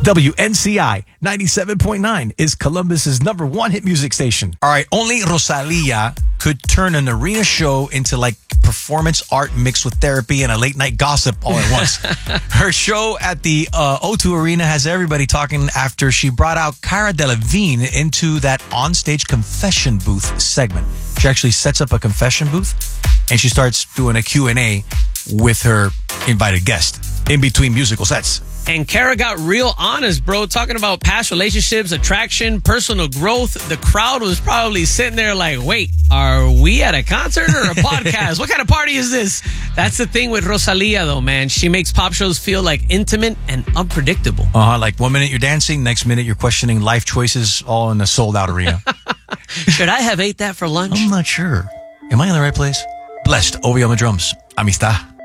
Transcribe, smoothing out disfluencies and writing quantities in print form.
WNCI 97.9 is Columbus's #1 hit music station. All right, only Rosalia could turn an arena show into like performance art mixed with therapy and a late night gossip all at once. Her show at the O2 Arena has everybody talking after she brought out Cara Delevingne into that onstage confession booth segment. She actually sets up a confession booth and she starts doing a Q&A with her invited guest in between musical sets. And Cara got real honest, bro, talking about past relationships, attraction, personal growth. The crowd was probably sitting there like, wait, are we at a concert or a podcast? What kind of party is this? That's the thing with Rosalia, though, man. She makes pop shows feel like intimate and unpredictable. Like 1 minute you're dancing, next minute you're questioning life choices, all in a sold-out arena. Should I have ate that for lunch? I'm not sure. Am I in the right place? Blessed, Ovi on the drums. Amistad.